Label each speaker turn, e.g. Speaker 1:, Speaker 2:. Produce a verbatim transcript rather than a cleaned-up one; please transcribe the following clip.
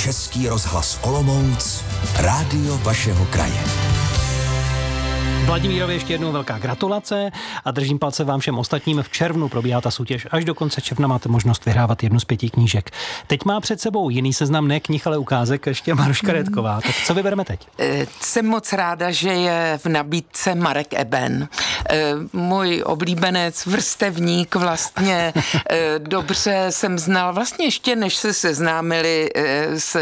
Speaker 1: Český rozhlas Olomouc, rádio vašeho kraje.
Speaker 2: Vladimírovi ještě jednou velká gratulace a držím palce vám všem ostatním. V červnu probíhá ta soutěž. Až do konce června máte možnost vyhrávat jednu z pěti knížek. Teď má před sebou jiný seznam ne knih, ale ukázek ještě Maruška Redková. Tak co vybereme teď?
Speaker 3: Jsem moc ráda, že je v nabídce Marek Eben. Můj oblíbenec, vrstevník, vlastně dobře jsem znal, vlastně ještě než se seznámili s